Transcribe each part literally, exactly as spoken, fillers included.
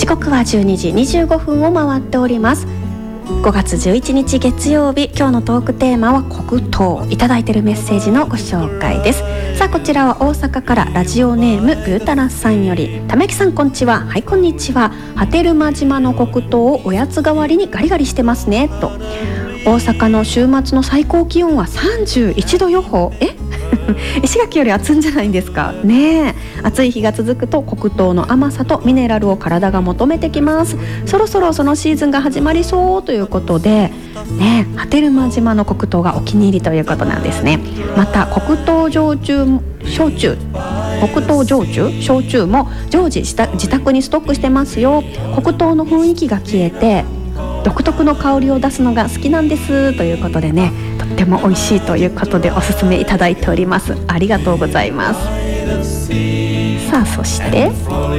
時刻はじゅうにじにじゅうごふんを回っております。ごがつじゅういちにち月曜日、今日のトークテーマは黒糖。いただいているメッセージのご紹介です。さあこちらは大阪からラジオネームぐーたらさんより、ためきさんこんにちは。はいこんにちは。波照間島の黒糖をおやつ代わりにガリガリしてますねと。大阪の週末の最高気温はさんじゅういちど予報。え石垣より暑いんじゃないんですかね。暑い日が続くと黒糖の甘さとミネラルを体が求めてきます。そろそろそのシーズンが始まりそうということでね、波照間島の黒糖がお気に入りということなんですね。また黒糖焼酎焼酎黒糖焼酎焼酎も常時自宅にストックしてますよ。黒糖の雰囲気が消えて独特の香りを出すのが好きなんですということでね、とっても美味しいということでおすすめいただいております。ありがとうございます。さあそして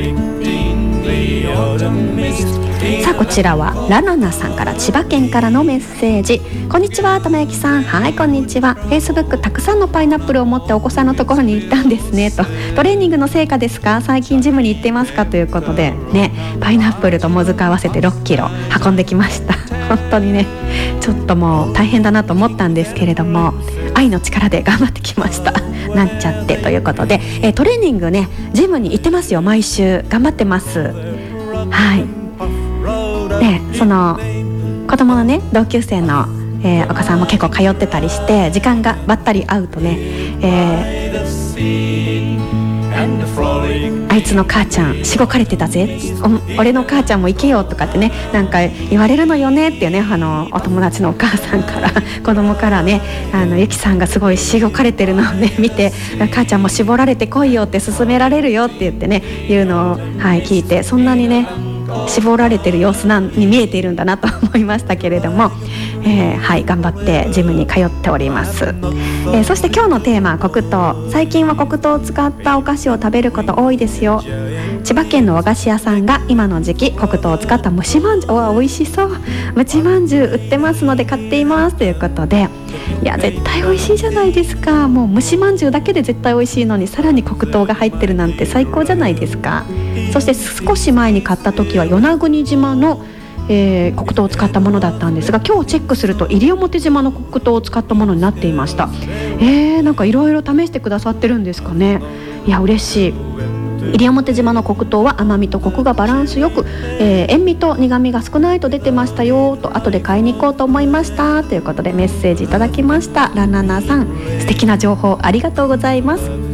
さあこちらはラナナさんから千葉県からのメッセージ。こんにちは玉焼さん。はいこんにちは。 Facebook たくさんのパイナップルを持ってお子さんのところに行ったんですねと。トレーニングの成果ですか、最近ジムに行っていますかということでね、パイナップルともずく合わせてろっキロ運んできました。本当にねちょっともう大変だなと思ったんですけれども、愛の力で頑張ってきました。なんちゃってということで、えー、トレーニングねジムに行ってますよ。毎週頑張ってます。はいでその子供のね同級生の、えー、お子さんも結構通ってたりして時間がばったり合うとね、えー、あいつの母ちゃんしごかれてたぜ、お俺の母ちゃんも行けよとかってねなんか言われるのよねっていうね、あのお友達のお母さんから子供からね、あのゆきさんがすごいしごかれてるのをね見て、母ちゃんも絞られてこいよって勧められるよって言ってね言うのを、はい、聞いて、そんなにね絞られてる様子なんに見えているんだなと思いましたけれども、えー、はい頑張ってジムに通っております。えー、そして今日のテーマは黒糖。最近は黒糖を使ったお菓子を食べること多いですよ。千葉県の和菓子屋さんが今の時期黒糖を使った蒸しまんじゅう、お美味しそう、蒸しまんじゅう売ってますので買っていますということで、いや絶対美味しいじゃないですか。もう蒸しまんじゅうだけで絶対美味しいのにさらに黒糖が入ってるなんて最高じゃないですか。そして少し前に買った時は与那国島の、えー、黒糖を使ったものだったんですが、今日チェックすると西表島の黒糖を使ったものになっていました。えー、なんかいろいろ試してくださってるんですかね。いや嬉しい。西表島の黒糖は甘みとコクがバランスよく、えー、塩味と苦味が少ないと出てましたよと、後で買いに行こうと思いましたということでメッセージいただきました。ランナナさん、素敵な情報ありがとうございます。